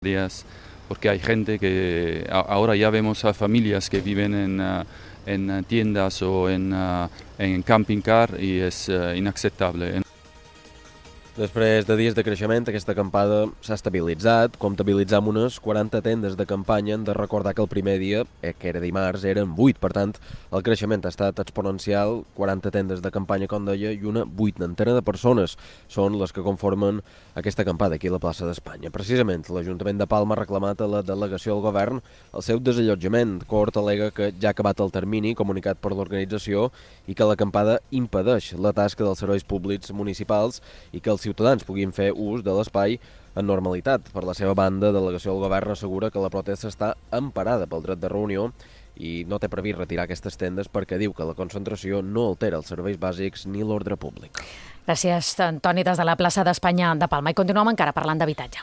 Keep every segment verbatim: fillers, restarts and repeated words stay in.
días, porque hay gente que ahora ya vemos a familias que viven en, uh, en tiendas o en, uh, en camping car y es uh, inaceptable. Després de dies de creixement, aquesta acampada s'ha estabilitzat, comptabilitzar amb unes quaranta tendes de campanya. Hem de recordar que el primer dia, eh, que era dimarts, eren vuit. Per tant, el creixement ha estat exponencial. quaranta tendes de campanya, com deia, i una vuitantena de persones són les que conformen aquesta acampada aquí a la plaça d'Espanya. Precisament, l'Ajuntament de Palma ha reclamat a la delegació del govern el seu desallotjament. Cort al·lega que ja ha acabat el termini comunicat per l'organització i que l'acampada impedeix la tasca dels serveis públics municipals i que els ciutadans puguin fer ús de l'espai en normalitat. Per la seva banda, delegació del govern assegura que la protesta està emparada pel dret de reunió i no té previst retirar aquestes tendes perquè diu que la concentració no altera els serveis bàsics ni l'ordre públic. Gràcies, Toni, des de la plaça d'Espanya de Palma. I continuem encara parlant d'habitatge.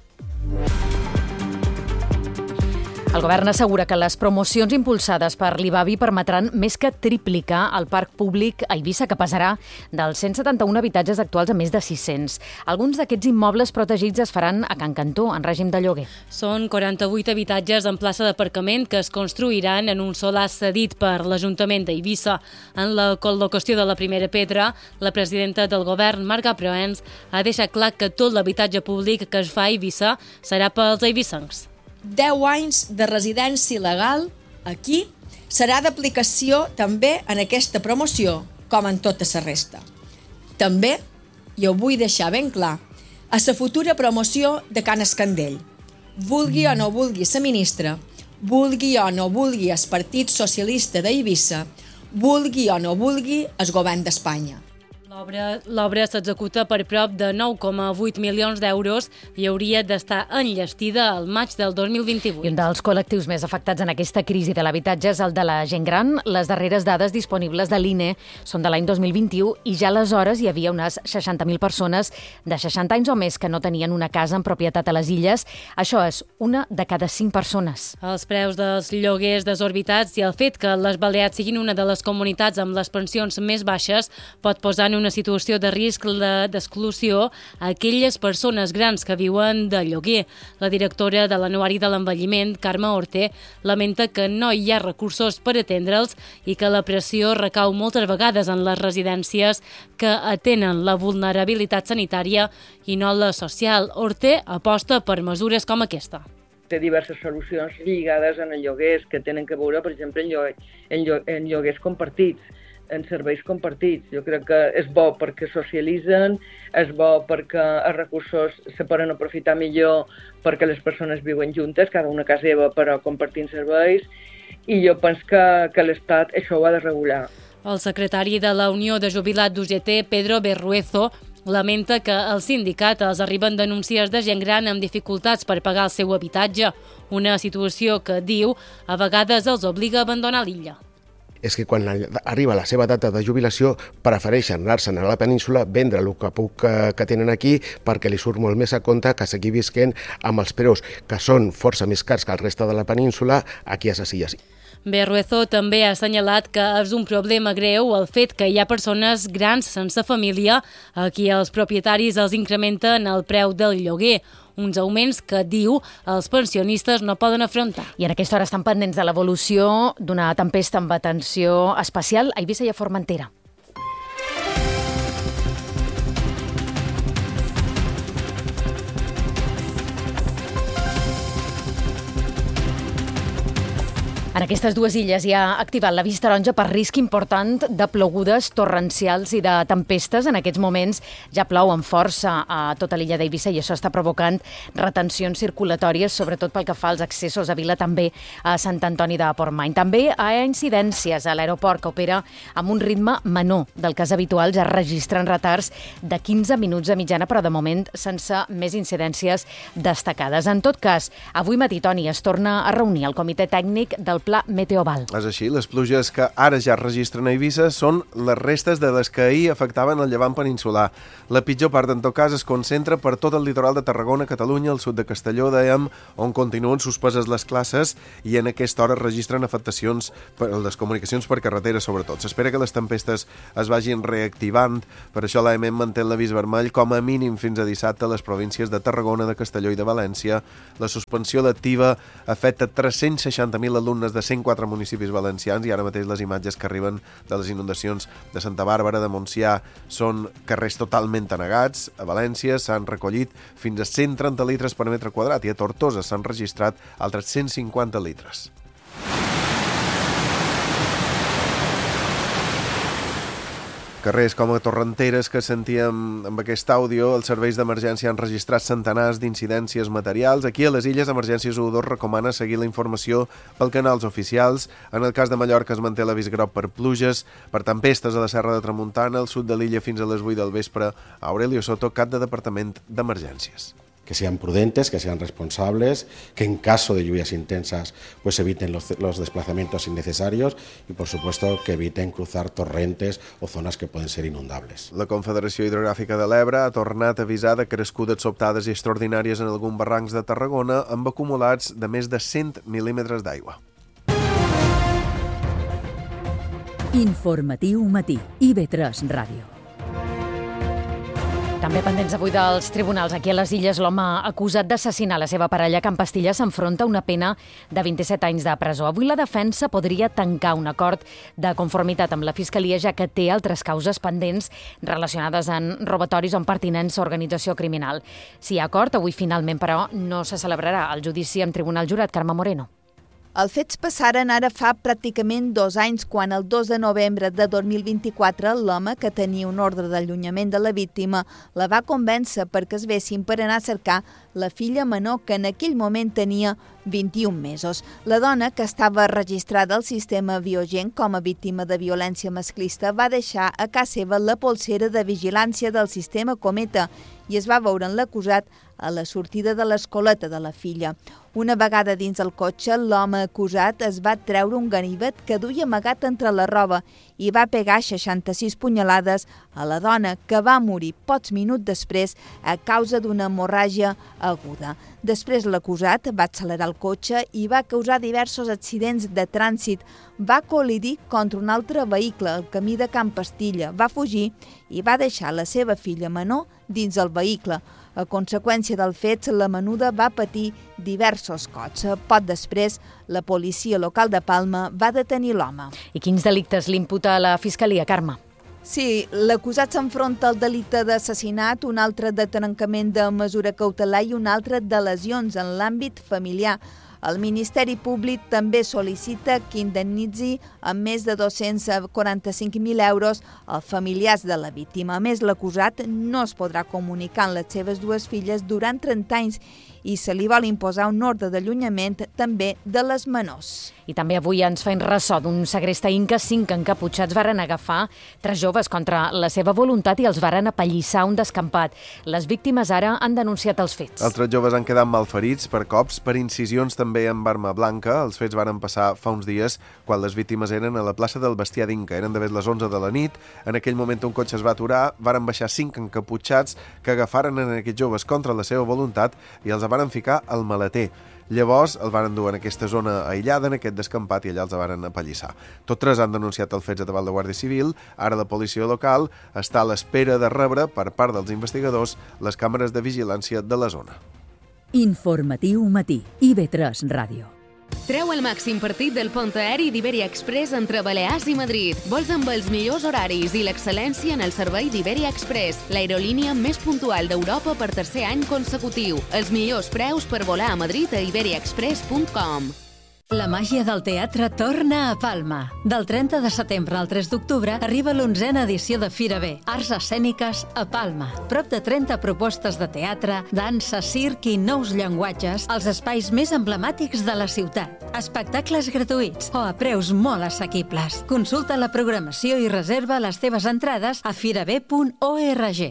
El govern assegura que les promocions impulsades per l'I B A B I permetran més que triplicar el parc públic a Eivissa, que passarà dels cent setanta-un habitatges actuals a més de sis-cents. Alguns d'aquests immobles protegits es faran a Can Cantó, en règim de lloguer. Són quaranta-vuit habitatges en plaça d'aparcament que es construiran en un solar cedit per l'Ajuntament d'Eivissa. En la col·locació de la primera pedra, la presidenta del govern, Marga Proens, ha deixat clar que tot l'habitatge públic que es fa a Eivissa serà pels eivissencs. deu anys de residència legal aquí serà d'aplicació també en aquesta promoció, com en tota la resta. També, i ho vull deixar ben clar, a la futura promoció de Can Escandell. Vulgui o no vulgui la ministra, vulgui o no vulgui el Partit Socialista d'Eivissa, vulgui o no vulgui el govern d'Espanya. L'obra s'executa per prop de nou coma vuit milions d'euros i hauria d'estar enllestida al maig del dos mil vint-i-vuit. I un dels col·lectius més afectats en aquesta crisi de l'habitatge és el de la gent gran. Les darreres dades disponibles de l'I N E són de l'any dos mil vint-i-u i ja aleshores hi havia unes seixanta mil persones de seixanta anys o més que no tenien una casa en propietat a les illes. Això és una de cada cinc persones. Els preus dels lloguers desorbitats i el fet que les Balears siguin una de les comunitats amb les pensions més baixes pot posar en una situació de risc d'exclusió a aquelles persones grans que viuen de lloguer. La directora de l'Anuari de l'Envelliment, Carme Orte, lamenta que no hi ha recursos per atendre'ls i que la pressió recau moltes vegades en les residències que atenen la vulnerabilitat sanitària i no la social. Orte aposta per mesures com aquesta. Té diverses solucions lligades en lloguers que tenen que veure, per exemple, en, lloguers, en, lloguers, en lloguers compartits, en serveis compartits. Jo crec que és bo perquè socialitzen, és bo perquè els recursos se poden aprofitar millor perquè les persones viuen juntes, cada una a casa seva però compartint serveis, i jo penso que, que l'Estat això ho ha de regular. El secretari de la Unió de Jubilats d'U G T, Pedro Berruezo, lamenta que al sindicat els arriben denúncies de gent gran amb dificultats per pagar el seu habitatge, una situació que, diu, a vegades els obliga a abandonar l'illa. És que quan arriba la seva data de jubilació prefereixen anar-se'n a la península, vendre el que puc que, que tenen aquí perquè li surt molt més a compte que seguir visquent amb els preus que són força més cars que el reste de la península aquí a les illes. Berruezo també ha assenyalat que és un problema greu el fet que hi ha persones grans sense família a qui els propietaris els incrementen el preu del lloguer, uns augments que, diu, els pensionistes no poden afrontar. I en aquesta hora estan pendents de l'evolució d'una tempesta amb atenció especial a Eivissa i a Formentera. En aquestes dues illes hi ha activat l'avís taronja per risc important de plogudes torrencials i de tempestes. En aquests moments ja plou amb força a tota l'illa d'Eivissa i això està provocant retencions circulatòries, sobretot pel que fa als accessos a Vila, també a Sant Antoni de Portmany. També hi ha incidències a l'aeroport que opera amb un ritme menor del que és habitual. Ja registren retards de quinze minuts de mitjana, però de moment sense més incidències destacades. En tot cas, avui matí, Toni, es torna a reunir el comitè tècnic del Pla Meteoval. És així, les pluges que ara ja es registren a Eivissa són les restes de les que ahir afectaven el llevant peninsular. La pitjor part, en tot cas, es concentra per tot el litoral de Tarragona, Catalunya, al sud de Castelló, dèiem, on continuen suspeses les classes i en aquesta hora es registren afectacions per les comunicacions per carretera, sobretot. S'espera que les tempestes es vagin reactivant, per això l'A M M manté l'avís vermell com a mínim fins a dissabte a les províncies de Tarragona, de Castelló i de València. La suspensió lectiva afecta tres-cents seixanta mil alumnes de cent quatre municipis valencians i ara mateix les imatges que arriben de les inundacions de Santa Bàrbara, de Montsià, són carrers totalment anegats. A València s'han recollit fins a cent trenta litres per metre quadrat i a Tortosa s'han registrat altres cent cinquanta litres. Carrers com a Torrenteres, que sentíem amb aquest àudio, els serveis d'emergència han registrat centenars d'incidències materials. Aquí a les Illes, Emergències u dos recomana seguir la informació pel canals oficials. En el cas de Mallorca es manté l'avís groc per pluges, per tempestes a la Serra de Tramuntana, al sud de l'illa fins a les vuit del vespre. Aurelio Soto, cap de Departament d'Emergències. Que sean prudentes, que sean responsables, que en caso de lluvias intensas pues eviten los, los desplazamientos innecesarios y por supuesto que eviten cruzar torrentes o zonas que pueden ser inundables. La Confederació Hidrogràfica de l'Ebre ha tornat a avisar de crescudes sobtades i extraordinàries en alguns barrancs de Tarragona amb acumulats de més de cent mil·límetres d'aigua. Informatiu matí, I V tres Ràdio. També pendents avui dels tribunals. Aquí a les Illes, l'home acusat d'assassinar la seva parella a Can Pastilla s'enfronta a una pena de vint-i-set anys de presó. Avui la defensa podria tancar un acord de conformitat amb la Fiscalia, ja que té altres causes pendents relacionades amb robatoris o amb pertinença a organització criminal. Si hi ha acord, avui finalment, però, no se celebrarà el judici en tribunal jurat. Carme Moreno. Els fets passaren ara fa pràcticament dos anys, quan el dos de novembre de dos mil vint-i-quatre l'home, que tenia un ordre d'allunyament de la víctima, la va convèncer perquè es vessin per anar a cercar la filla menor, que en aquell moment tenia vint-i-un mesos. La dona, que estava registrada al sistema Biogen com a víctima de violència masclista, va deixar a casa seva la polsera de vigilància del sistema Cometa i es va veure en l'acusat a la sortida de l'escoleta de la filla. Una vegada dins el cotxe, l'home acusat es va treure un ganivet que duia amagat entre la roba i va pegar seixanta-sis punyalades a la dona, que va morir pocs minuts després a causa d'una hemorràgia aguda. Després l'acusat va accelerar el cotxe i va causar diversos accidents de trànsit. Va col·lidir contra un altre vehicle al camí de Can Pastilla, va fugir i va deixar la seva filla menor dins el vehicle. A conseqüència del fet, la menuda va patir diversos cops. Poc després, la policia local de Palma va detenir l'home. I quins delictes l'imputa la Fiscalia, Carme? Sí, l'acusat s'enfronta al delicte d'assassinat, un altre de trencament de mesura cautelar i un altre de lesions en l'àmbit familiar. El Ministeri Públic també sol·licita que indemnitzi amb més de dos-cents quaranta-cinc mil euros als familiars de la víctima. A més, l'acusat no es podrà comunicar amb les seves dues filles durant trenta anys i se li vol imposar un ordre d'allunyament també de les menors. I també avui ens feim ressò d'un segrest a Inca. Cinc encaputxats varen agafar tres joves contra la seva voluntat i els varen apallissar un descampat. Les víctimes ara han denunciat els fets. Els tres joves han quedat malferits per cops, per incisions també amb arma blanca. Els fets varen passar fa uns dies quan les víctimes eren a la plaça del Bestiar d'Inca. Eren d'haver les onze de la nit. En aquell moment un cotxe es va aturar, varen baixar cinc encaputxats que agafaren en aquests joves contra la seva voluntat i els varen ficar al maleter. Llavors el varen dur en aquesta zona aïllada, en aquest descampat, i allà els varen apallissar. Tots tres han denunciat el fet davant la Guàrdia Civil. Ara la policia local està a l'espera de rebre, per part dels investigadors, les càmeres de vigilància de la zona. Informatiu matí, I V tres Ràdio. Treu el màxim partit del pont aeri d'Iberia Express entre Balears i Madrid. Vols amb els millors horaris i l'excel·lència en el servei d'Iberia Express, l'aerolínia més puntual d'Europa per tercer any consecutiu. Els millors preus per volar a Madrid a iberia express punt com. La màgia del teatre torna a Palma. Del trenta de setembre al tres d'octubre arriba l'onzena edició de Fira B, Arts Escèniques a Palma. Prop de trenta propostes de teatre, dansa, circ i nous llenguatges als espais més emblemàtics de la ciutat. Espectacles gratuïts o a preus molt assequibles. Consulta la programació i reserva les teves entrades a firab punt org.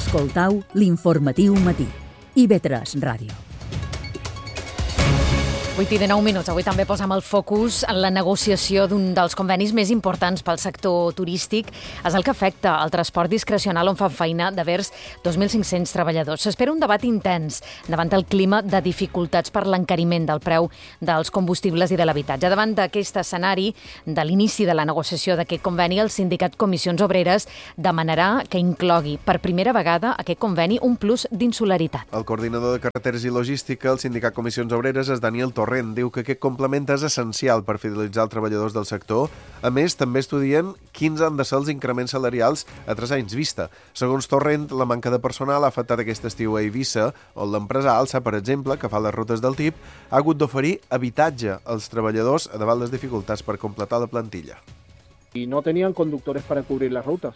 Escoltau l'informatiu matí. I V tres Ràdio. vuit i dinou minuts. Avui també posem el focus en la negociació d'un dels convenis més importants pel sector turístic. És el que afecta el transport discrecional on fan feina de vers dos mil cinc-cents treballadors. S'espera un debat intens davant del clima de dificultats per l'encariment del preu dels combustibles i de l'habitatge. Davant d'aquest escenari, de l'inici de la negociació d'aquest conveni, el sindicat Comissions Obreres demanarà que inclogui per primera vegada aquest conveni un plus d'insularitat. El coordinador de carreteres i logística, el sindicat Comissions Obreres, és Daniel Torrent, diu que aquest complement és essencial per fidelitzar els treballadors del sector. A més, també estudien quins han de ser els increments salarials a tres anys vista. Segons Torrent, la manca de personal ha afectat aquest estiu a Eivissa, on l'empresa Alsa, per exemple, que fa les rutes del Tip, ha hagut d'oferir habitatge als treballadors davant les dificultats per completar la plantilla. Y no tenían conductores para cubrir las rutas.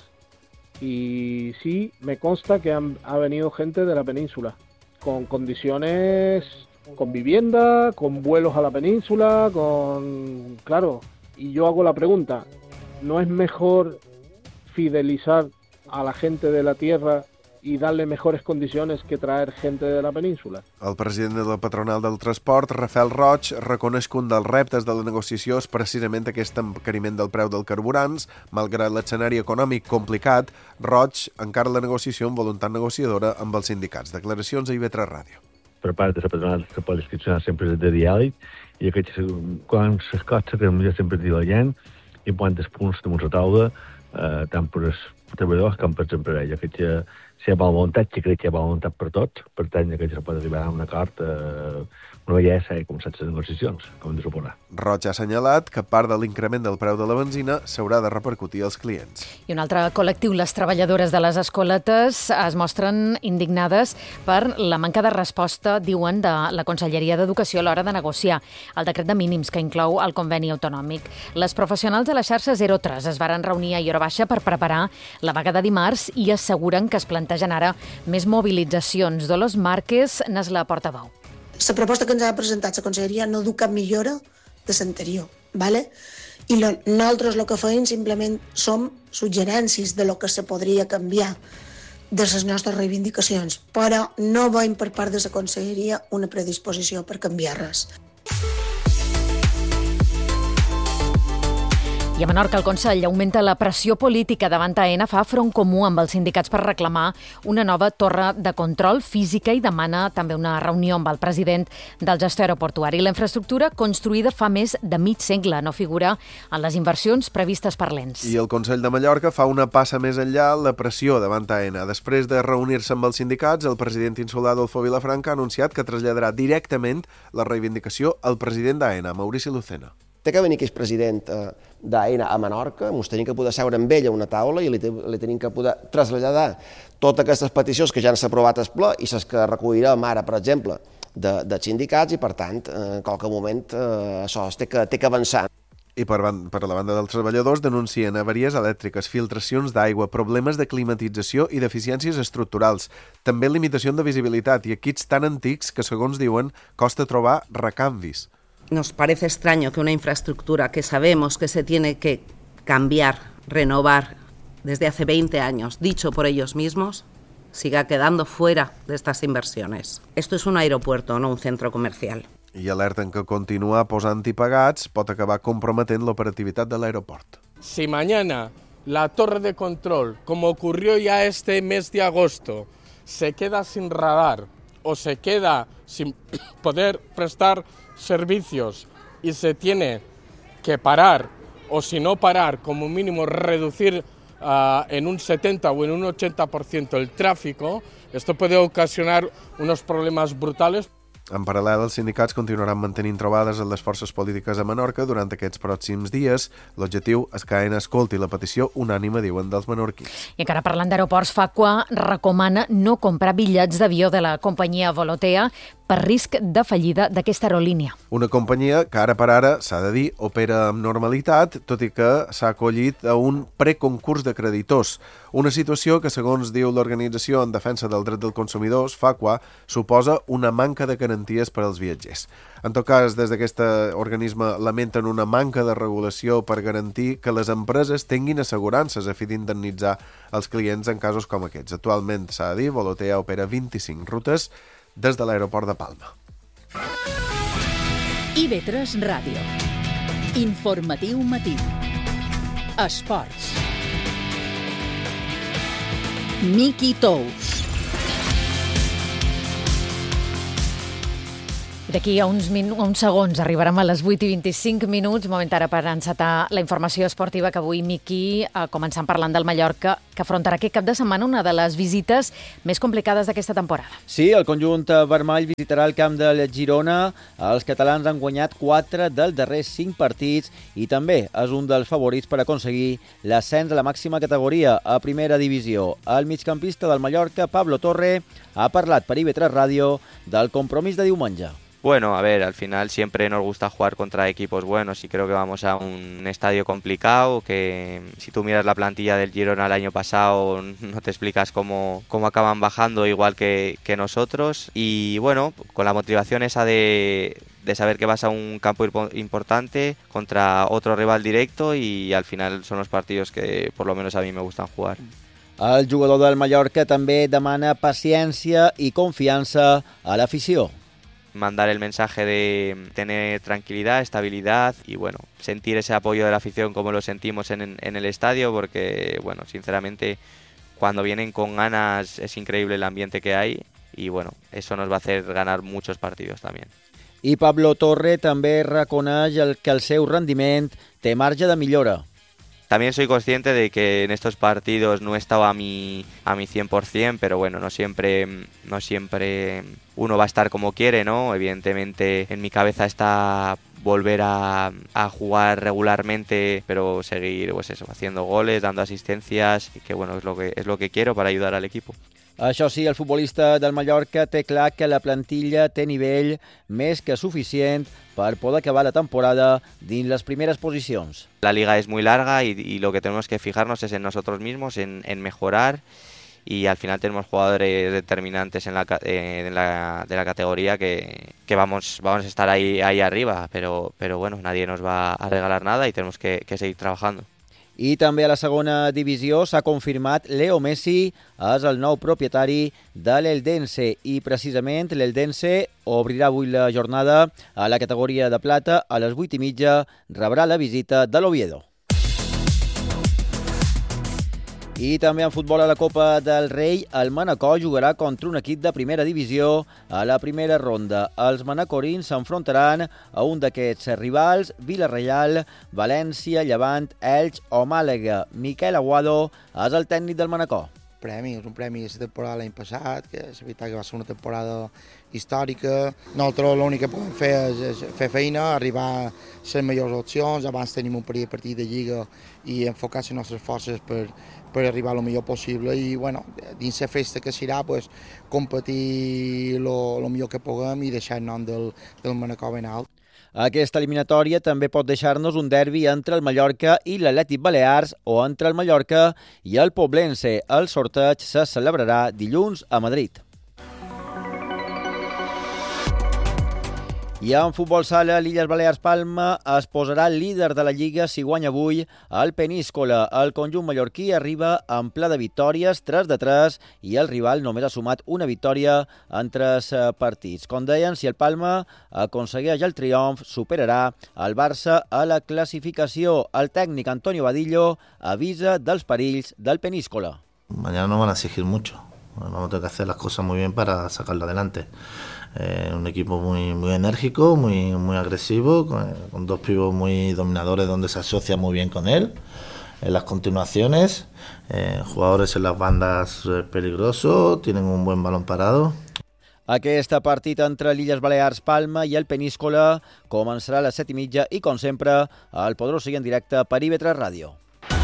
Y sí, me consta que han, ha venido gente de la península, con condiciones, con vivienda, con vuelos a la península, con... Claro, y yo hago la pregunta, ¿no es mejor fidelizar a la gente de la tierra i darle mejores condiciones que traer gente de la península? El president de la patronal del transport, Rafael Roig, reconeix que un dels reptes de la negociació és precisament aquest encariment del preu dels carburants. Malgrat l'escenari econòmic complicat, Roig encara la negociació amb voluntat negociadora amb els sindicats. Declaracions a I V tres Ràdio. Per part de la patronal se pot discutir sempre de diàleg i aquests, quan les coses que millor sempre diu la gent i quants punts de la taula, eh, tant per als treballadors com per les empreses. Aquests, si hi ha bona voluntat, que crec que hi ha bona voluntat per tots, per tant, que se pot arribar a un acord, eh, una bellesa i començar les negociacions, com hem de suposar. Roig ha assenyalat que part de l'increment del preu de la benzina s'haurà de repercutir als clients. I un altre col·lectiu, les treballadores de les escoletes, es mostren indignades per la manca de resposta, diuen, de la Conselleria d'Educació a l'hora de negociar el decret de mínims que inclou el conveni autonòmic. Les professionals de la xarxa zero tres es varen reunir a Hora Baixa per preparar la vaga de dimarts i asseguren que es plantegen ara més mobilitzacions. Dolors Márquez n'és la portaveu. La proposta que ens ha presentat la Conselleria no du cap millora de l'anterior, ¿vale? I lo, nosaltres el que feim simplement som suggerències de lo que se podria canviar de les nostres reivindicacions, però no veiem per part de la Conselleria una predisposició per canviar res. I a Menorca, el Consell augmenta la pressió política davant Aena, fa front comú amb els sindicats per reclamar una nova torre de control física i demana també una reunió amb el president del gestor aeroportuari. La infraestructura, construïda fa més de mig segle, no figura en les inversions previstes per l'E N S. I el Consell de Mallorca fa una passa més enllà la pressió davant Aena. Després de reunir-se amb els sindicats, el president insular Adolfo Vilafranca ha anunciat que traslladarà directament la reivindicació al president d'Aena, Maurici Lucena. Té que venir aquest president d'Aena a Menorca, ens tenim que poder seure amb ell a una taula i li, li tenim que poder traslladar totes aquestes peticions que ja han aprovat al ple i les que recollirem ara, per exemple, de, de sindicats i, per tant, en qualque moment eh, això té que, té que avançar. I per, per la banda dels treballadors denuncien avaries elèctriques, filtracions d'aigua, problemes de climatització i deficiències estructurals, també limitació de visibilitat i equips tan antics que, segons diuen, costa trobar recanvis. Nos parece extraño que una infraestructura que sabemos que se tiene que cambiar, renovar desde hace veinte años, dicho por ellos mismos, siga quedando fuera de estas inversiones. Esto es un aeropuerto, no un centro comercial. I alerten que continuar posant-hi pagats pot acabar comprometent l'operativitat de l'aeroport. Si mañana la torre de control, como ocurrió ya este mes de agosto, se queda sin radar o se queda sin poder prestar servicios y se tiene que parar o si no parar, como mínimo reducir uh, en un setenta o en un ochenta por ciento el tráfico, esto puede ocasionar unos problemas brutales. En paral·lel, els sindicats continuaran mantenint trobades amb les forces polítiques a Menorca durant aquests pròxims dies. L'objectiu és que Aena escolti la petició unànime, diuen, dels menorquins. I encara parlant d'aeroports, Facua recomana no comprar bitllets d'avió de la companyia Volotea per risc de fallida d'aquesta aerolínia. Una companyia que ara per ara, s'ha de dir, opera amb normalitat, tot i que s'ha acollit a un preconcurs de creditors. Una situació que, segons diu l'Organització en Defensa del Dret dels Consumidors, Facua, suposa una manca de garanties per als viatgers. En tot cas, des d'aquest organisme lamenten una manca de regulació per garantir que les empreses tinguin assegurances a fi d'indemnitzar els clients en casos com aquests. Actualment, s'ha de dir, Volotea opera vint-i-cinc rutes des de l'aeroport de Palma. I V tres Ràdio. Informatiu matí. Esports. Miqui Tous. D'aquí a uns, min- uns segons arribarem a les vuit i vint-i-cinc minuts, moment ara per encetar la informació esportiva que avui Miqui, eh, començant parlant del Mallorca, que afrontarà aquest cap de setmana una de les visites més complicades d'aquesta temporada. Sí, el conjunt vermell visitarà el camp del Girona. Els catalans han guanyat quatre dels darrers cinc partits i també és un dels favorits per aconseguir l'ascens a la màxima categoria, a primera divisió. El migcampista del Mallorca, Pablo Torre, ha parlat per I V tres Ràdio del compromís de diumenge. Bueno, a ver, al final siempre nos gusta jugar contra equipos buenos y creo que vamos a un estadio complicado, que si tú miras la plantilla del Girona el año pasado no te explicas cómo, cómo acaban bajando igual que, que nosotros. Y bueno, con la motivación esa de, de saber que vas a un campo importante contra otro rival directo y al final son los partidos que por lo menos a mí me gustan jugar. El jugador del Mallorca també demana paciència i confiança a l'afició. Mandar el mensaje de tener tranquilidad, estabilidad y bueno, sentir ese apoyo de la afición como lo sentimos en, en el estadio, porque bueno, sinceramente cuando vienen con ganas es increíble el ambiente que hay y bueno, eso nos va a hacer ganar muchos partidos también. I Pablo Torre també reconeix el que el seu rendiment té marge de millora. También soy consciente de que en estos partidos no he estado a mi, a mi cien por ciento, pero bueno, no siempre, no siempre uno va a estar como quiere, ¿no? Evidentemente en mi cabeza está volver a, a jugar regularmente, pero seguir pues eso, haciendo goles, dando asistencias, y que bueno, es lo que, es lo que quiero para ayudar al equipo. Això sí, el futbolista del Mallorca té clar que la plantilla té nivell més que suficient per poder acabar la temporada dins les primeres posicions. La liga es muy larga y, y lo que tenemos que fijarnos es en nosotros mismos, en, en mejorar, y al final tenemos jugadores determinantes en la, eh, en la, de la categoría que, que vamos, vamos a estar ahí, ahí arriba, pero, pero bueno, nadie nos va a regalar nada y tenemos que, que seguir trabajando. I també a la segona divisió s'ha confirmat Leo Messi és el nou propietari de l'Eldense i precisament l'Eldense obrirà avui la jornada a la categoria de plata. A les vuit i mitja rebrà la visita de l'Oviedo. I també en futbol a la Copa del Rei, el Manacor jugarà contra un equip de primera divisió a la primera ronda. Els manacorins s'enfrontaran a un d'aquests rivals, Villarreal, València, Llevant, Elx o Màlaga. Miquel Aguado és el tècnic del Manacor. Premi, és un premi de la temporada l'any passat, que és veritat que va ser una temporada històrica. Nosaltres l'únic que podem fer és, és fer feina, arribar a les millors opcions. Abans tenim un partit, partit de Lliga i enfocar les nostres forces per, per arribar a lo millor possible i bueno, dins la festa que serà pues, competir el millor que puguem i deixar el nom del, del Manacor ben alt. Aquesta eliminatòria també pot deixar-nos un derbi entre el Mallorca i l'Atlètic Balears o entre el Mallorca i el Poblense. El sorteig se celebrarà dilluns a Madrid. I en futbol sala, l'Illes Balears Palma es posarà líder de la Lliga si guanya avui al Peníscola. El conjunt mallorquí arriba en ple de victòries, tres de tres, i el rival només ha sumat una victòria en tres partits. Com deien, si el Palma aconsegueix el triomf, superarà el Barça a la classificació. El tècnic Antonio Vadillo avisa dels perills del Peníscola. Mañana nos van a exigir mucho. Vamos a tener que hacer las cosas muy bien para sacarlo adelante. Eh, un equipo muy, muy enérgico, muy, muy agresivo, con, con dos pibos muy dominadores donde se asocia muy bien con él. En las continuaciones, eh, jugadores en las bandas eh, peligrosos, tienen un buen balón parado. Aquest partit entre l'Illes Balears Palma i el Peníscola començarà a les set i mitja i, com sempre, el podreu seguir en directe per I V tres Ràdio.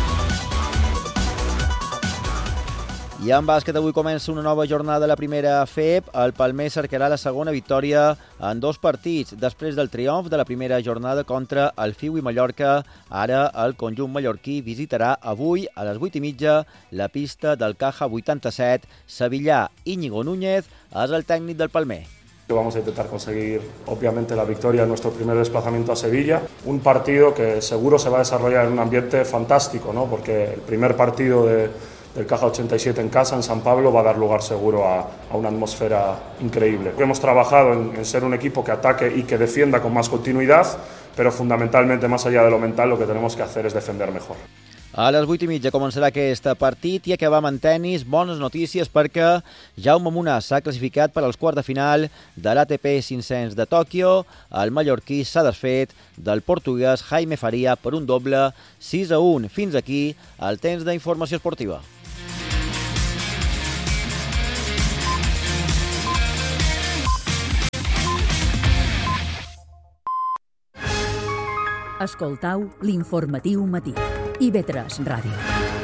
I en bàsquet avui comença una nova jornada a la primera F E P. El Palmer cercarà la segona victòria en dos partits. Després del triomf de la primera jornada contra el F I U i Mallorca, ara el conjunt mallorquí visitarà avui a les vuit i mitja la pista del Caja vuitanta-set. Sevillà. Íñigo Núñez és el tècnic del Palmer. Vamos a intentar conseguir, obviamente, la victoria en nuestro primer desplazamiento a Sevilla. Un partido que seguro se va a desarrollar en un ambiente fantástico, ¿no? Porque el primer partido de, del Caja ochenta y siete en casa, en San Pablo, va a dar lugar seguro a, a una atmósfera increíble. Hemos trabajado en, en ser un equipo que ataque y que defienda con más continuidad, pero fundamentalmente, más allá de lo mental, lo que tenemos que hacer es defender mejor. A les vuit i mitja començarà aquest partit i acabam en tennis. Bones notícies perquè Jaume Munar s'ha classificat per als quarts de final de l'A T P cinc-cents de Tòquio. El mallorquí s'ha desfet del portuguès Jaime Faria per un doble sis a un. Fins aquí el temps d'informació esportiva. Escoltau l'informatiu matí. I V tres Ràdio.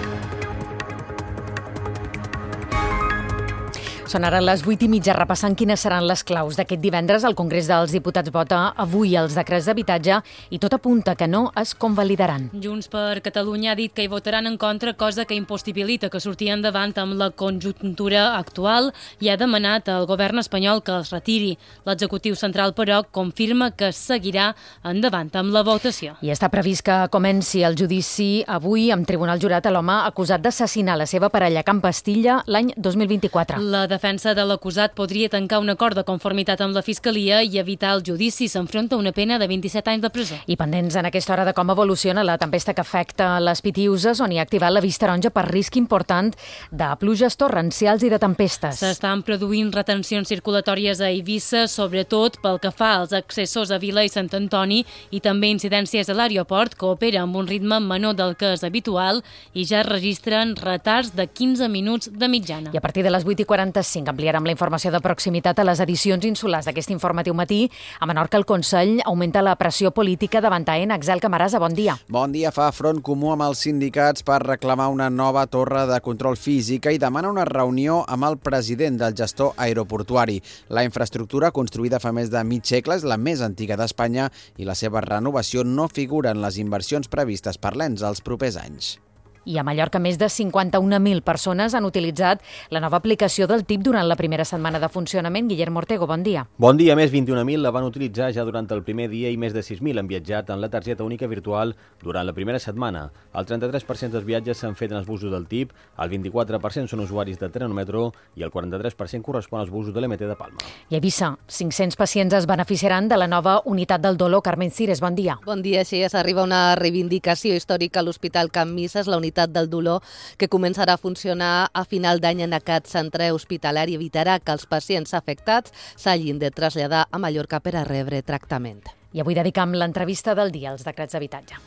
Són ara les vuit i mitja, repassant quines seran les claus d'aquest divendres. El Congrés dels Diputats vota avui els decrets d'habitatge i tot apunta que no es convalidaran. Junts per Catalunya ha dit que hi votaran en contra, cosa que impossibilita que surti endavant amb la conjuntura actual i ha demanat al govern espanyol que els retiri. L'executiu central, però, confirma que seguirà endavant amb la votació. I està previst que comenci el judici avui amb tribunal jurat a l'home acusat d'assassinar la seva parella a Can Pastilla l'any dos mil vint-i-quatre. La defensa de l'acusat podria tancar un acord de conformitat amb la Fiscalia i evitar el judici. S'enfronta a una pena de vint-i-set anys de presó. I pendents en aquesta hora de com evoluciona la tempesta que afecta les Pitiüses, on hi ha activat la vista taronja per risc important de pluges torrencials i de tempestes. S'estan produint retencions circulatòries a Eivissa, sobretot pel que fa als accessos a Vila i Sant Antoni, i també incidències a l'aeroport, que opera amb un ritme menor del que és habitual i ja registren retards de quinze minuts de mitjana. I a partir de les vuit i quaranta-cinc ampliarem la informació de proximitat a les edicions insulars d'aquest informatiu matí. A Menorca, el Consell augmenta la pressió política davant Aena. Axel Camarasa, bon dia. Bon dia. Fa front comú amb els sindicats per reclamar una nova torre de control física i demana una reunió amb el president del gestor aeroportuari. La infraestructura, construïda fa més de mig segle, és la més antiga d'Espanya i la seva renovació no figura en les inversions previstes per l'E N S els propers anys. I a Mallorca, més de cinquanta-una mil persones han utilitzat la nova aplicació del T I P durant la primera setmana de funcionament. Guillermo Ortego, bon dia. Bon dia. Més vint-i-un mil la van utilitzar ja durant el primer dia i més de sis mil han viatjat en la targeta única virtual durant la primera setmana. El trenta-tres per cent dels viatges s'han fet en els busos del T I P, el vint-i-quatre per cent són usuaris de tren o metro i el quaranta-tres per cent correspon als busos de l'M T de Palma. I a Eivissa, cinc-cents pacients es beneficiaran de la nova unitat del dolor. Carmen Cires, bon dia. Bon dia. Així es arriba una reivindicació històrica a l'Hospital Can Misses, la unitat del dolor que començarà a funcionar a final d'any en aquest centre hospitalari, evitarà que els pacients afectats s'hagin de traslladar a Mallorca per a rebre tractament. I avui dedicam l'entrevista del dia als decrets d'habitatge.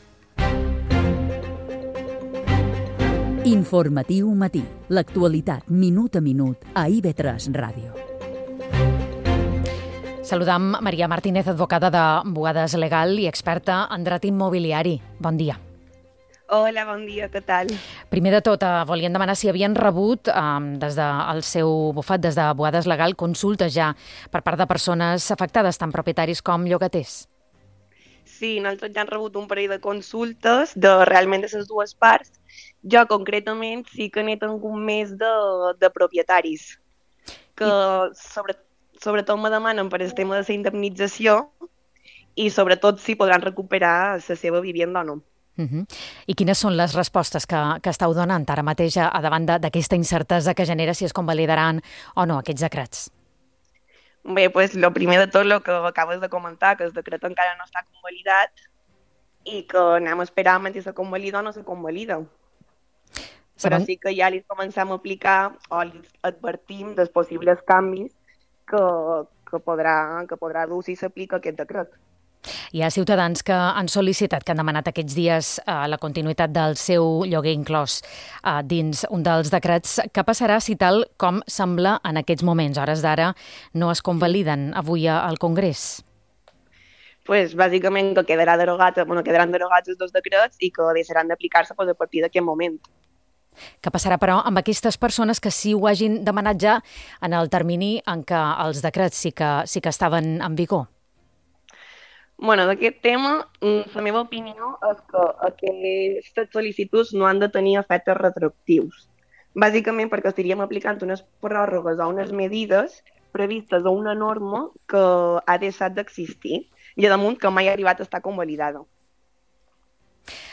Informatiu matí. L'actualitat minut a minut a I V tres Ràdio. Saludam Maria Martínez, advocada de Boades Legal i experta en dret immobiliari. Bon dia. Hola, bon dia, què tal? Primer de tot, eh, volien demanar si havien rebut eh, des del seu bufet, des de Boades Legal, consultes ja per part de persones afectades, tant propietaris com llogaters. Sí, nosaltres ja hem rebut un parell de consultes de realment de les dues parts. Jo, concretament, sí que n'he tingut més de, de propietaris, que sobre, sobretot me demanen per el tema de la indemnització i sobretot si podran recuperar la seva vivenda o no. Uh -huh. I quines són les respostes que, que estàu donant ara mateix a, a davant d'aquesta incertesa que genera si es convalidaran o no aquests decrets? Bé, doncs, el primer de tot, el que acabes de comentar, que el decret encara no està convalidat i que anem a esperar si se convalida o no se convalida. Però sí que ja li comencem a aplicar o li advertim dels possibles canvis que, que, podrà, que podrà dur si s'aplica aquest decret. Hi ha ciutadans que han sol·licitat, que han demanat aquests dies eh, la continuïtat del seu lloguer inclòs eh, dins un dels decrets. Què passarà si tal com sembla en aquests moments, hores d'ara, no es convaliden avui al Congrés? Pues, bàsicament que quedarà derogat, bueno, quedaran derogats els dos decrets i que deixaran d'aplicar-se pues, a partir d'aquest moment. Què passarà, però, amb aquestes persones que sí ho hagin demanat ja en el termini en què els decrets sí que, sí que estaven en vigor? Bueno, d'aquest tema, la meva opinió és que aquestes sol·licituds no han de tenir efectes retroactius. Bàsicament perquè estaríem aplicant unes pròrrogues o unes medides previstes a una norma que ha deixat d'existir i, a damunt, que mai ha arribat a estar convalidada.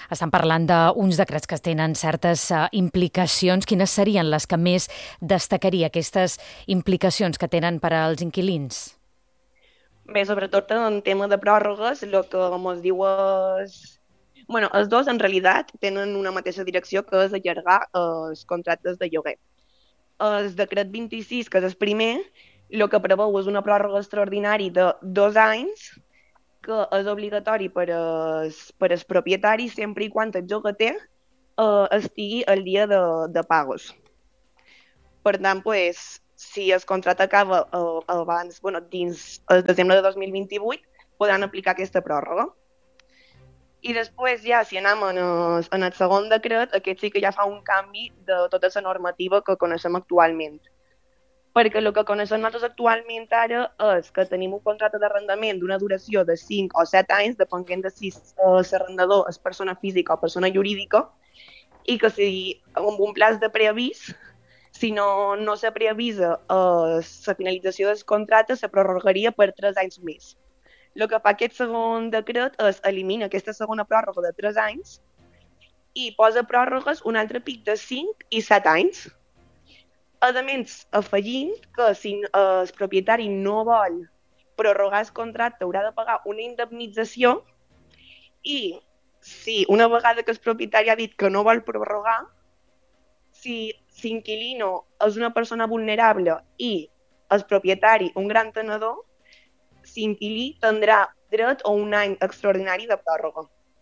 Estan parlant d'uns decrets que tenen certes uh, implicacions. Quines serien les que més destacaria, aquestes implicacions que tenen per als inquilins? Bé, sobretot en tema de pròrrogues, el que ens diu és... Bueno, els dos, en realitat, tenen una mateixa direcció, que és allargar els contractes de lloguer. El decret vint-i-sis, que és el primer, el que preveu és una pròrroga extraordinària de dos anys, que és obligatori per als, per als propietaris sempre i quan el llogater eh, estigui al dia de, de pagos. Per tant, pues, si el contracte acaba eh, abans, bueno, dins el desembre de dos mil vint-i-vuit, podran aplicar aquesta pròrroga. I després ja, si anem en el, en el segon decret, aquest sí que ja fa un canvi de tota la normativa que coneixem actualment. Perquè el que coneixem nosaltres actualment ara és que tenim un contracte d'arrendament d'una duració de cinc o set anys, depenent de si l'arrendador és persona física o persona jurídica, i que si amb un plaç de preavís, si no, no se preavisa eh, la finalització del contracte, se prorrogaria per tres anys més. El que fa aquest segon decret és eliminar aquesta segona pròrroga de tres anys i posa pròrrogues un altre pic de cinc i set anys. A més, afegint que si el propietari no vol prorrogar el contracte haurà de pagar una indemnització i si una vegada que el propietari ha dit que no vol prorrogar, si l'inquilino és una persona vulnerable i el propietari un gran tenedor, l'inquilí tindrà dret a un any extraordinari de pròrroga.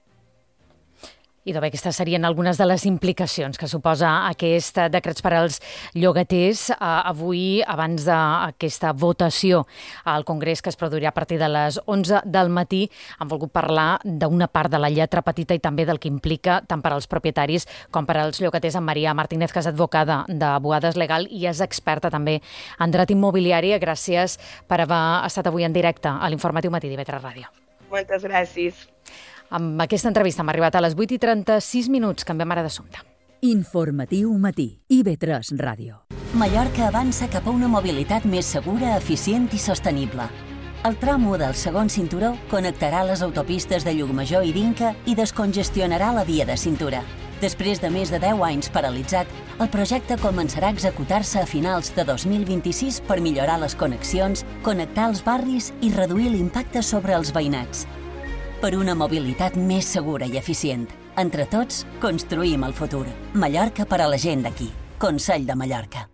I bé, aquestes serien algunes de les implicacions que suposa aquest decrets per als llogaters. Avui, abans d'aquesta votació al Congrés, que es produirà a partir de les onze del matí, han volgut parlar d'una part de la lletra petita i també del que implica tant per als propietaris com per als llogaters. En Maria Martínez, que és advocada de Boades Legal i és experta també en dret immobiliari. Gràcies per haver estat avui en directe a l'Informatiu Matí d'I V tres Ràdio. Moltes gràcies. Amb aquesta entrevista hem arribat a les vuit i trenta-sis minuts. Canviem ara d'assumpte. Informatiu Matí, I V tres Ràdio. Mallorca avança cap a una mobilitat més segura, eficient i sostenible. El tram u del segon cinturó connectarà les autopistes de Llucmajor i d'Inca i descongestionarà la via de cintura. Després de més de deu anys paralitzat, el projecte començarà a executar-se a finals de dos mil vint-i-sis per millorar les connexions, connectar els barris i reduir l'impacte sobre els veïnats. Per una mobilitat més segura i eficient. Entre tots, construïm el futur. Mallorca per a la gent d'aquí. Consell de Mallorca.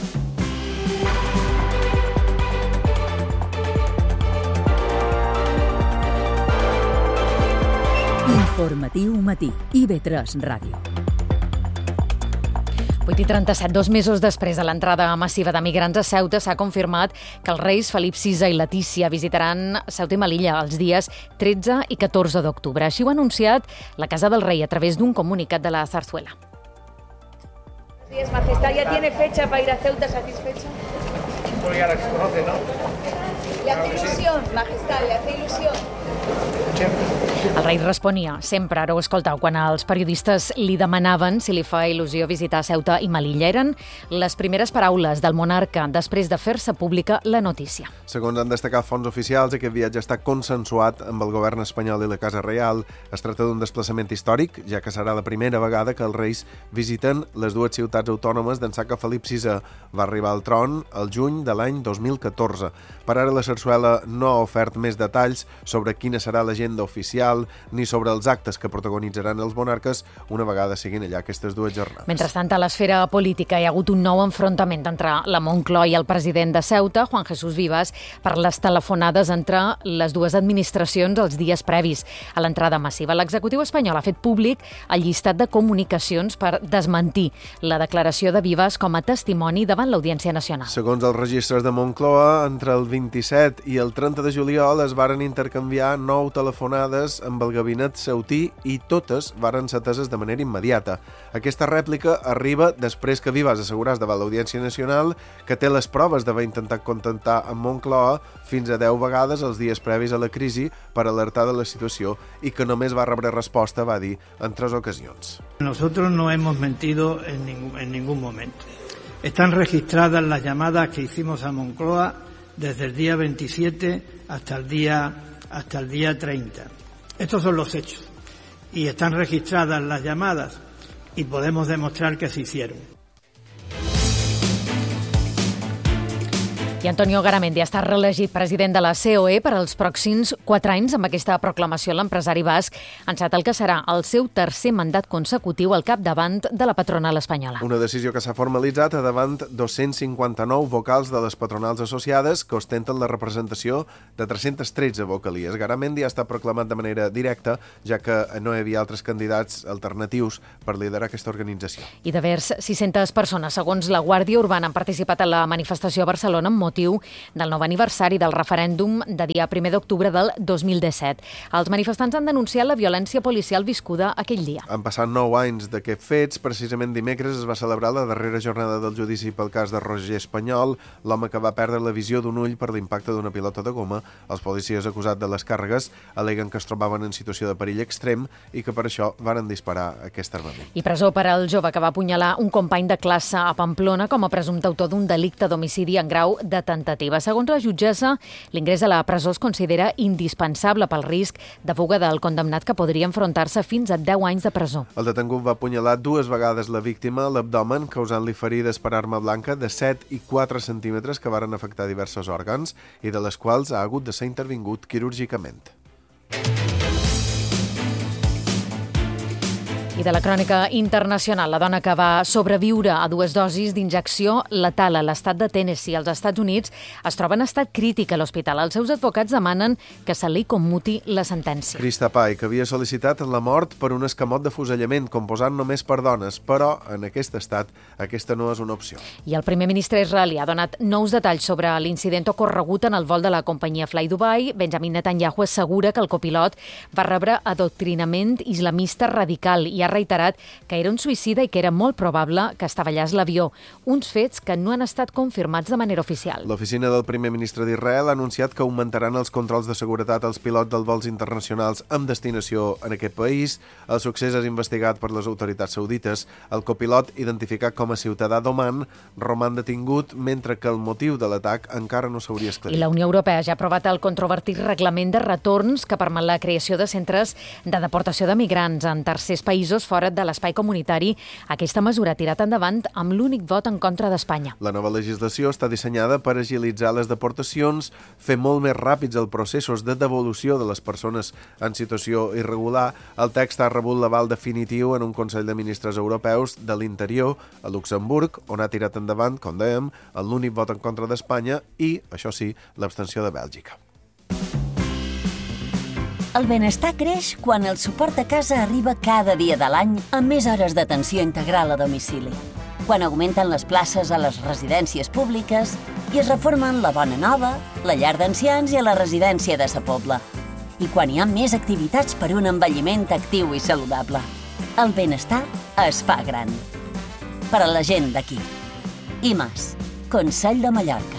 Informatiu Matí, I V tres Ràdio. vuit i trenta-set, dos mesos després de l'entrada massiva de migrants a Ceuta, s'ha confirmat que els reis Felip sisè i Letícia visitaran Ceuta i Melilla els dies tretze i catorze d'octubre. Així ho ha anunciat la Casa del Rei a través d'un comunicat de la Zarzuela. Días, Majestad, ¿ya tiene fecha para ir a Ceuta satisfecha? Porque ya la conoce, ¿no? Le hace ilusión, Majestad, le hace ilusión. El rei responia sempre, ara ho escoltau, quan els periodistes li demanaven si li fa il·lusió visitar Ceuta i Melilla. Eren les primeres paraules del monarca després de fer-se pública la notícia. Segons han destacat fonts oficials, aquest viatge està consensuat amb el govern espanyol i la Casa Reial. Es tracta d'un desplaçament històric, ja que serà la primera vegada que els reis visiten les dues ciutats autònomes d'ençà que Felip sisè va arribar al tron el juny de l'any dos mil catorze. Per ara, la Sarsuela no ha ofert més detalls sobre quina serà l'agenda oficial ni sobre els actes que protagonitzaran els monarques una vegada siguin allà aquestes dues jornades. Mentrestant, a l'esfera política hi ha hagut un nou enfrontament entre la Moncloa i el president de Ceuta, Juan Jesús Vivas, per les telefonades entre les dues administracions els dies previs a l'entrada massiva. L'executiu espanyol ha fet públic el llistat de comunicacions per desmentir la declaració de Vivas com a testimoni davant l'Audiència Nacional. Segons els registres de Moncloa, entre el vint-i-set i el trenta de juliol es varen intercanviar nou telefonades amb el gabinet ceutí i totes varen ser ateses de manera immediata. Aquesta rèplica arriba després que Vivas asseguràs davant l'Audiència Nacional que té les proves d'haver intentat contactar amb Moncloa fins a deu vegades els dies previs a la crisi per alertar de la situació i que només va rebre resposta, va dir, en tres ocasions. Nosotros no hemos mentido en ningún, en ningún momento. Están registradas las llamadas que hicimos a Moncloa desde el día veintisiete hasta el día, hasta el día treinta. Estos son los hechos. y están registradas las llamadas y podemos demostrar que se hicieron. I Antonio Garamendi ha estat reelegit president de la C O E per als pròxims quatre anys. Amb aquesta proclamació, l'empresari basc ha enceta el que serà el seu tercer mandat consecutiu al capdavant de la patronal espanyola. Una decisió que s'ha formalitzat a davant dos-cents cinquanta-nou vocals de les patronals associades que ostenten la representació de tres-centes tretze vocalies. Garamendi ha estat proclamat de manera directa, ja que no hi havia altres candidats alternatius per liderar aquesta organització. I de vers sis-centes persones, segons la Guàrdia Urbana, han participat en la manifestació a Barcelona amb motiu del nou aniversari del referèndum de dia primer d'octubre del dos mil disset. Els manifestants han denunciat la violència policial viscuda aquell dia. Han passat nou anys d'aquests fets. Precisament dimecres es va celebrar la darrera jornada del judici pel cas de Roger Espanyol, l'home que va perdre la visió d'un ull per l'impacte d'una pilota de goma. Els policies acusats de les càrregues al·leguen que es trobaven en situació de perill extrem i que per això varen disparar aquest armament. I presó per al jove que va apunyalar un company de classe a Pamplona com a presumpte autor d'un delicte d'homicidi en grau de tentativa. Segons la jutgessa, l'ingrés a la presó es considera indispensable pel risc de fuga del condemnat que podria enfrontar-se fins a deu anys de presó. El detengut va apunyalar dues vegades la víctima a l'abdomen, causant-li ferides per arma blanca de set i quatre centímetres que varen afectar diversos òrgans i de les quals ha hagut de ser intervingut quirúrgicament. I de la crònica internacional, la dona que va sobreviure a dues dosis d'injecció letal a l'estat de Tennessee, als Estats Units, es troba en estat crític a l'hospital. Els seus advocats demanen que se li commuti la sentència. Krista Pai, que havia sol·licitat la mort per un escamot de fusellament, composant només per dones, però en aquest estat aquesta no és una opció. I el primer ministre israelí ha donat nous detalls sobre l'incident ocorregut en el vol de la companyia Fly Dubai. Benjamin Netanyahu assegura que el copilot va rebre adoctrinament islamista radical i ha reiterat que era un suïcida i que era molt probable que estavellàs l'avió. Uns fets que no han estat confirmats de manera oficial. L'oficina del primer ministre d'Israel ha anunciat que augmentaran els controls de seguretat als pilots dels vols internacionals amb destinació en aquest país. El succés és investigat per les autoritats saudites. El copilot, identificat com a ciutadà d'Oman, roman detingut, mentre que el motiu de l'atac encara no s'hauria esclarit. I la Unió Europea ja ha aprovat el controvertit reglament de retorns que permet la creació de centres de deportació de migrants en tercers països fora de l'espai comunitari. Aquesta mesura ha tirat endavant amb l'únic vot en contra d'Espanya. La nova legislació està dissenyada per agilitzar les deportacions, fer molt més ràpids els processos de devolució de les persones en situació irregular. El text ha rebut l'aval definitiu en un Consell de Ministres Europeus de l'Interior a Luxemburg, on ha tirat endavant, com dèiem, l'únic vot en contra d'Espanya i, això sí, l'abstenció de Bèlgica. El benestar creix quan el suport a casa arriba cada dia de l'any amb més hores d'atenció integral a domicili. Quan augmenten les places a les residències públiques i es reformen la Bona Nova, la llar d'ancians i la residència de Sa Pobla. I quan hi ha més activitats per un envelliment actiu i saludable. El benestar es fa gran. Per a la gent d'aquí. I més, Consell de Mallorca.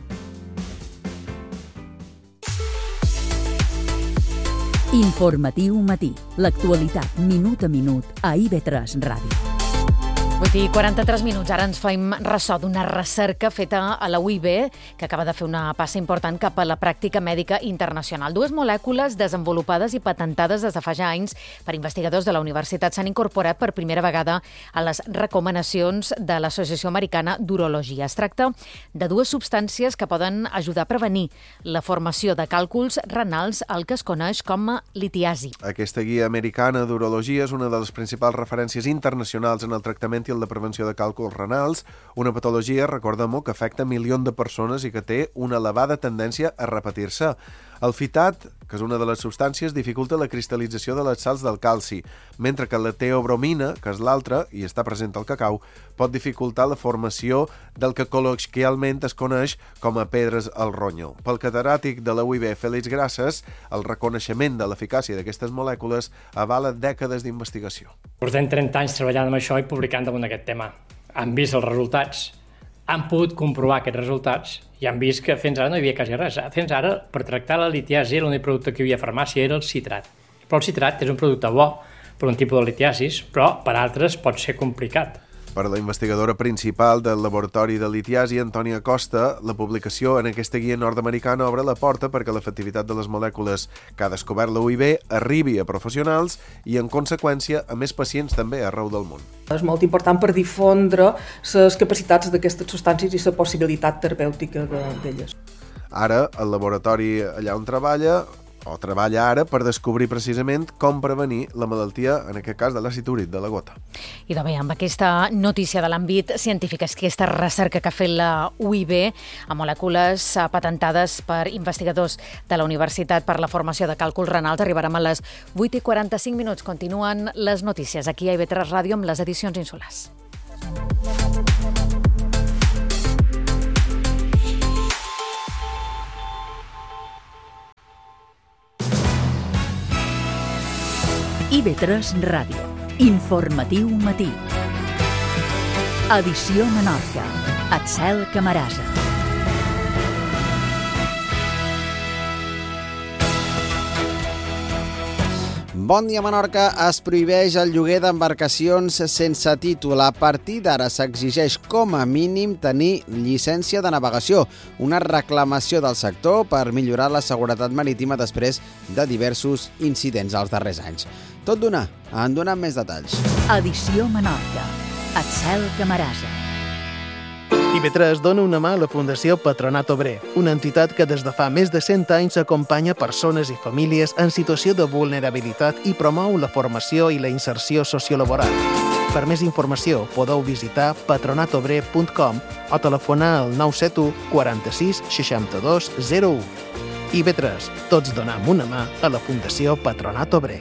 Informatiu matí. L'actualitat minut a minut a I V tres Ràdio. vuit i quaranta-tres minuts. Ara ens fem ressò d'una recerca feta a la U I B que acaba de fer una passa important cap a la pràctica mèdica internacional. Dues molècules desenvolupades i patentades des de fa ja anys per investigadors de la universitat s'han incorporat per primera vegada a les recomanacions de l'Associació Americana d'Urologia. Es tracta de dues substàncies que poden ajudar a prevenir la formació de càlculs renals, el que es coneix com a litiasi. Aquesta guia americana d'urologia és una de les principals referències internacionals en el tractament i el de prevenció de càlculs renals, una patologia, recordem-ho, que afecta milions de persones i que té una elevada tendència a repetir-se. El fitat, que és una de les substàncies, dificulta la cristal·lització de les sals del calci, mentre que la teobromina, que és l'altra, i està present al cacau, pot dificultar la formació del que col·loquialment es coneix com a pedres al ronyó. Pel catedràtic de la U I B, Félix Grases, el reconeixement de l'eficàcia d'aquestes molècules avala dècades d'investigació. Portem trenta anys treballant amb això i publicant damunt d'aquest tema. Han vist els resultats, han pogut comprovar aquests resultats i han vist que fins ara no hi havia quasi res. Fins ara, per tractar la litiasi, l'únic producte que hi havia a farmàcia era el citrat. Però el citrat és un producte bo per un tipus de litiasis, però per altres pot ser complicat. Per la investigadora principal del laboratori de litiasi, Antònia Costa, la publicació en aquesta guia nord-americana obre la porta perquè l'efectivitat de les molècules que ha descobert la U I B arribi a professionals i, en conseqüència, a més pacients també arreu del món. És molt important per difondre les capacitats d'aquestes substàncies i la possibilitat terapèutica d'elles. Ara, el laboratori allà on treballa, o treballa ara per descobrir precisament com prevenir la malaltia, en aquest cas de l'àcid úric, de la gota. I de bé, amb aquesta notícia de l'àmbit científic, és que aquesta recerca que ha fet la U I B a molècules patentades per investigadors de la Universitat per la Formació de Càlculs Renals, arribarem a les vuit i quaranta-cinc minuts. Continuen les notícies aquí a I V tres Ràdio amb les edicions insulars. I V tres Ràdio. Informatiu matí. Edició Menorca. Axel Camarasa. Bon dia, Menorca. Es prohibeix el lloguer d'embarcacions sense títol. A partir d'ara s'exigeix com a mínim tenir llicència de navegació, una reclamació del sector per millorar la seguretat marítima després de diversos incidents als darrers anys. Tot d'una, en donem més detalls. Edició Menorca. Axel Camarasa. I V tres dona una mà a la Fundació Patronat Obrer, una entitat que des de fa més de cent anys acompanya persones i famílies en situació de vulnerabilitat i promou la formació i la inserció sociolaboral. Per més informació podeu visitar patronatobrer punt com o telefonar al nou set u quaranta-sis seixanta-dos zero u. I V tres, tots donem una mà a la Fundació Patronat Obrer.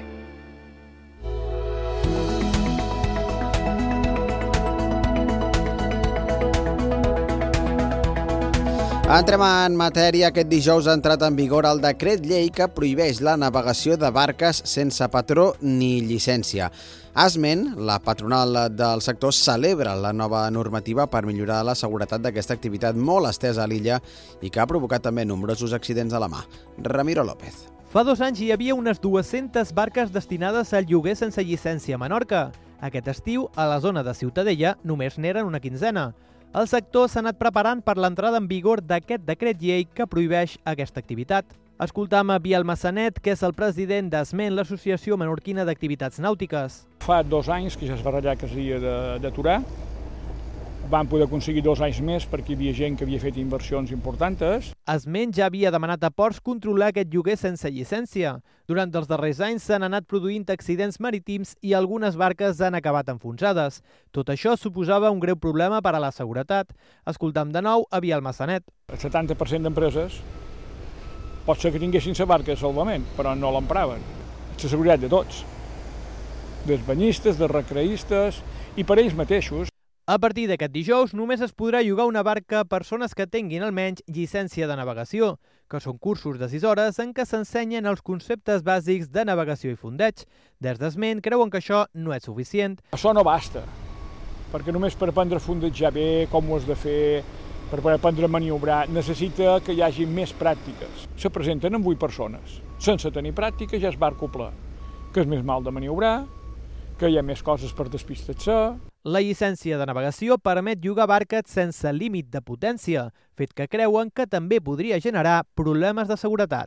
Entrem en matèria. Aquest dijous ha entrat en vigor el decret llei que prohibeix la navegació de barques sense patró ni llicència. Asment, la patronal del sector, celebra la nova normativa per millorar la seguretat d'aquesta activitat molt estesa a l'illa i que ha provocat també nombrosos accidents a la mà. Ramiro López. Fa dos anys hi havia unes dues-centes barques destinades al lloguer sense llicència a Menorca. Aquest estiu, a la zona de Ciutadella, només n'eren una quinzena. El sector s'ha anat preparant per l'entrada en vigor d'aquest decret llei que prohibeix aquesta activitat. Escoltam a Biel Massanet, que és el president d'Asment, l'Associació Menorquina d'Activitats Nàutiques. Fa dos anys que ja es va ratllar que s'havia d'aturar. Van poder aconseguir dos anys més perquè hi havia gent que havia fet inversions importants. Asment ja havia demanat a Ports controlar aquest lloguer sense llicència. Durant els darrers anys s'han anat produint accidents marítims i algunes barques han acabat enfonsades. Tot això suposava un greu problema per a la seguretat. Escoltam de nou a Biel Massanet. El setanta per cent d'empreses pot ser que tinguessin la barca de salvament, però no l'empraven. És la seguretat de tots, dels banyistes, dels recreistes i per ells mateixos. A partir d'aquest dijous només es podrà llogar una barca a persones que tinguin almenys llicència de navegació, que són cursos de sis hores en què s'ensenyen els conceptes bàsics de navegació i fondeig. Des d'Asment creuen que això no és suficient. Això no basta, perquè només per aprendre a fondejar bé, com ho has de fer, per aprendre a maniobrar, necessita que hi hagi més pràctiques. Se presenten amb vuit persones. Sense tenir pràctica ja és barco ple, que és més mal de maniobrar, que hi ha més coses per despistar-se. La llicència de navegació permet llogar barques sense límit de potència, fet que creuen que també podria generar problemes de seguretat.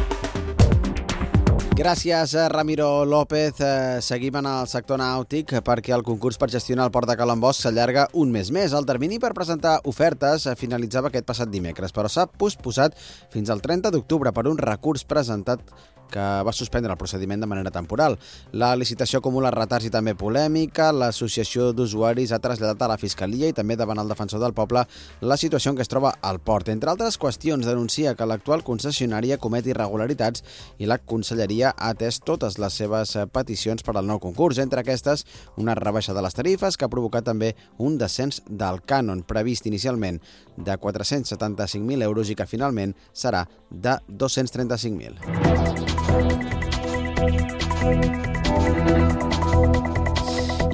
Gràcies, Ramiro López. Seguim en el sector nàutic perquè el concurs per gestionar el port de Calambós s'allarga un mes més. El termini per presentar ofertes finalitzava aquest passat dimecres, però s'ha posposat fins al trenta d'octubre per un recurs presentat que va suspendre el procediment de manera temporal. La licitació acumula retards i també polèmica. L'Associació d'Usuaris ha traslladat a la Fiscalia i també davant el Defensor del Poble la situació en què es troba el port. Entre altres qüestions, denuncia que l'actual concessionària comet irregularitats i la Conselleria ha atès totes les seves peticions per al nou concurs. Entre aquestes, una rebaixa de les tarifes que ha provocat també un descens del cànon previst inicialment de quatre-cents setanta-cinc mil euros i que finalment serà de dos-cents trenta-cinc mil.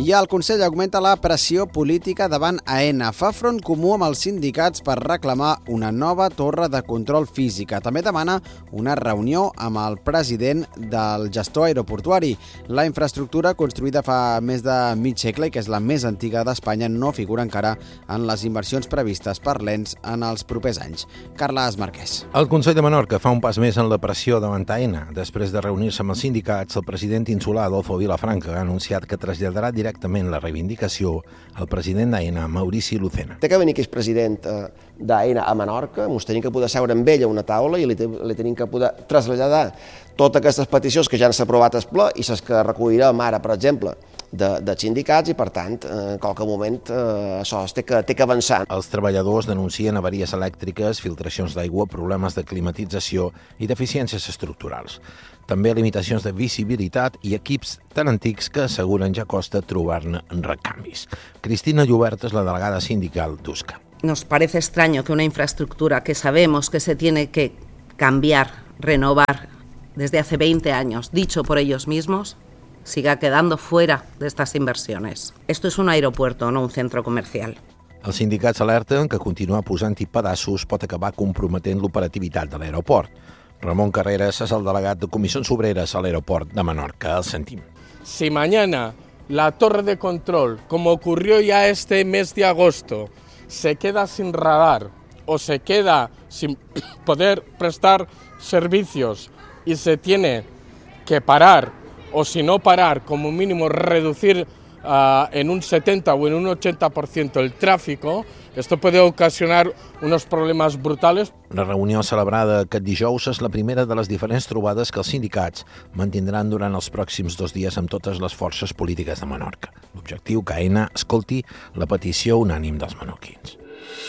I el Consell augmenta la pressió política davant Aena. Fa front comú amb els sindicats per reclamar una nova torre de control física. També demana una reunió amb el president del gestor aeroportuari. La infraestructura, construïda fa més de mig segle i que és la més antiga d'Espanya, no figura encara en les inversions previstes per l'Ens en els propers anys. Carles Marquès. El Consell de Menorca fa un pas més en la pressió davant Aena. Després de reunir-se amb els sindicats, el president insular, Adolfo Vilafranca, ha anunciat que traslladarà directament la reivindicació al president d'Aena, Maurici Lucena. Té que venir aquest president d'Aena a Menorca, ens tenim que poder seure amb ell a una taula i li, li tenim que poder traslladar totes aquestes peticions que ja han aprovat al ple i les que recollirem ara, per exemple, de, de sindicats i, per tant, en qualque moment eh, això té que, té que avançar. Els treballadors denuncien avaries elèctriques, filtracions d'aigua, problemes de climatització i deficiències estructurals. També limitacions de visibilitat i equips tan antics que asseguren ja costa trobar-ne recanvis. Cristina Llobert és la delegada sindical d'U S C A. Nos parece extraño que una infraestructura que sabemos que se tiene que cambiar, renovar desde hace veinte años, dicho por ellos mismos, siga quedando fuera de estas inversiones. Esto es un aeropuerto, no un centro comercial. Els sindicats alerten que continuar posant-hi pedaços pot acabar comprometent l'operativitat de l'aeroport. Ramon Carreras es el delegado de Comisiones Obreras al aeropuerto de Menorca. El sentim. Si mañana la torre de control, como ocurrió ya este mes de agosto, se queda sin radar o se queda sin poder prestar servicios y se tiene que parar o si no parar, como mínimo reducir Uh, en un setenta o en un ochenta por ciento el tráfico, esto puede ocasionar unos problemas brutales. La reunió celebrada aquest dijous és la primera de les diferents trobades que els sindicats mantindran durant els pròxims dos dies amb totes les forces polítiques de Menorca. L'objectiu que Aena escolti la petició unànim dels menorquins.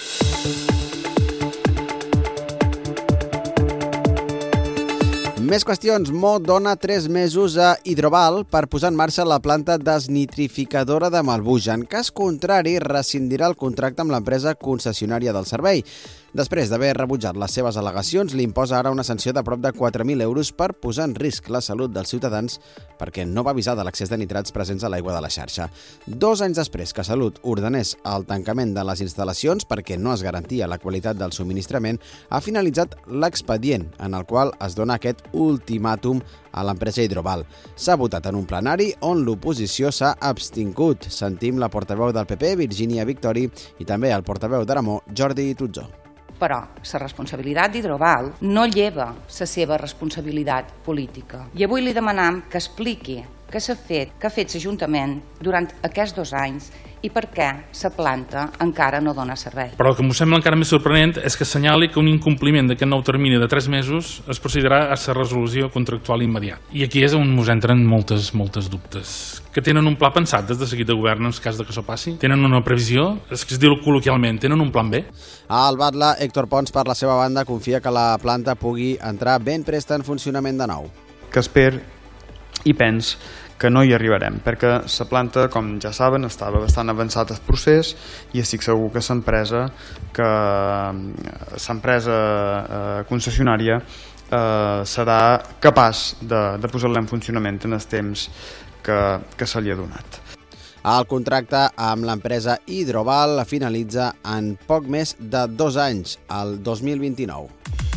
Més qüestions. Mo dona tres mesos a Hidroval per posar en marxa la planta desnitrificadora de Malbuja. En cas contrari, rescindirà el contracte amb l'empresa concessionària del servei. Després d'haver rebutjat les seves al·legacions, li imposa ara una sanció de prop de quatre mil euros per posar en risc la salut dels ciutadans perquè no va avisar de l'excés de nitrats presents a l'aigua de la xarxa. Dos anys després que Salut ordenés el tancament de les instal·lacions perquè no es garantia la qualitat del subministrament, ha finalitzat l'expedient en el qual es dona aquest ultimàtum a l'empresa Hidroval. S'ha votat en un plenari on l'oposició s'ha abstingut. Sentim la portaveu del P P, Virginia Victori, i també el portaveu d'Aramó, Jordi Tutzó. Però la responsabilitat d'Hidroval no lleva la seva responsabilitat política. I avui li demanam que expliqui què s'ha fet, què ha fet l'Ajuntament durant aquests dos anys i per què la planta encara no dona servei. Però el que m'ho sembla encara més sorprenent és que assenyali que un incompliment d'aquest nou termini de tres mesos es procedirà a la resolució contractual immediata. I aquí és on ens entren moltes, moltes dubtes. Que tenen un pla pensat des de seguit de govern en el cas de que això passi? Tenen una previsió? És que es diu col·loquialment, tenen un plan B? Al Batla, Héctor Pons, per la seva banda, confia que la planta pugui entrar ben presta en funcionament de nou. Que espero i pens que no hi arribarem, perquè la planta, com ja saben, estava bastant avançat el procés i estic segur que l'empresa que l'empresa eh, concessionària eh, serà capaç de, de posar-la en funcionament en el temps que, que se li ha donat. El contracte amb l'empresa Hidroval finalitza en poc més de dos anys, el dos mil vint-i-nou.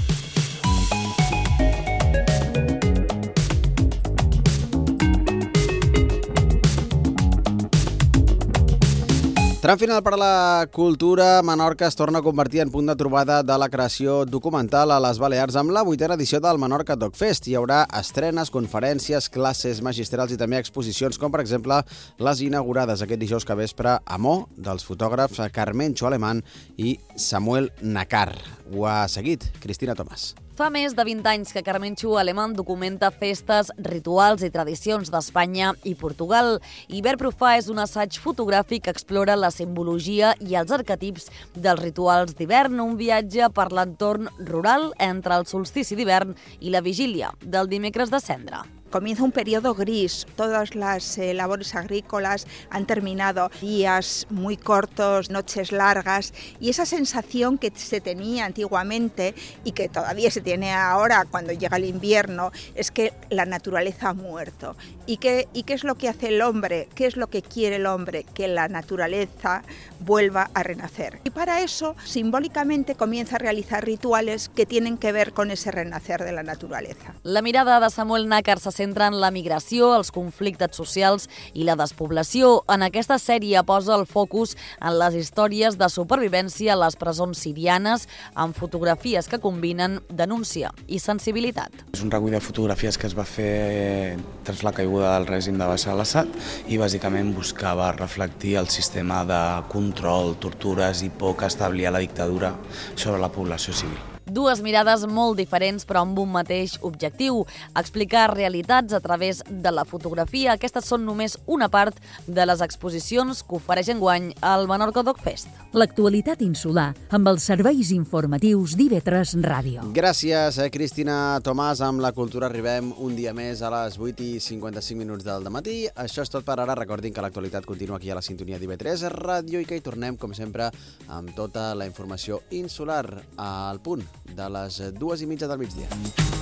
Tram final per la cultura. Menorca es torna a convertir en punt de trobada de la creació documental a les Balears amb la vuitena edició del Menorca Doc Fest. Hi haurà estrenes, conferències, classes magistrals i també exposicions, com per exemple les inaugurades aquest dijous que vespre a Mo, dels fotògrafs Carmencho Alemán i Samuel Nacar. Ho ha seguit Cristina Tomàs. Fa més de vint anys que Carmencho Alemán documenta festes, rituals i tradicions d'Espanya i Portugal. Hivern Profà és un assaig fotogràfic que explora la simbologia i els arquetips dels rituals d'hivern, un viatge per l'entorn rural entre el solstici d'hivern i la vigília del dimecres de Cendra. comienza un periodo gris. Todas las eh, labores agrícolas han terminado, días muy cortos, noches largas, y esa sensación que se tenía antiguamente y que todavía se tiene ahora cuando llega el invierno es que la naturaleza ha muerto. ¿Y qué, y qué es lo que hace el hombre? ¿Qué es lo que quiere el hombre? Que la naturaleza vuelva a renacer. Y para eso, simbólicamente, comienza a realizar rituales que tienen que ver con ese renacer de la naturaleza. La mirada de Samuel Nácar se centra en la migració, els conflictes socials i la despoblació. En aquesta sèrie posa el focus en les històries de supervivència a les presons sirianes, amb fotografies que combinen denúncia i sensibilitat. És un recull de fotografies que es va fer tras la caiguda del règim de Bashar al-Assad i bàsicament buscava reflectir el sistema de control, tortures i por que establia la dictadura sobre la població civil. Dues mirades molt diferents però amb un mateix objectiu, explicar realitats a través de la fotografia. Aquestes són només una part de les exposicions que ofereix enguany el Menorca Doc Fest. L'actualitat insular amb els serveis informatius d'I V tres Ràdio. Gràcies, eh, Cristina Tomàs. Amb la cultura arribem un dia més a les vuit i cinquanta-cinc minuts del dematí. Això és tot per ara. Recordin que l'actualitat continua aquí a la sintonia d'I V tres Ràdio i que hi tornem, com sempre, amb tota la informació insular al punt de les dues i mitja del migdia.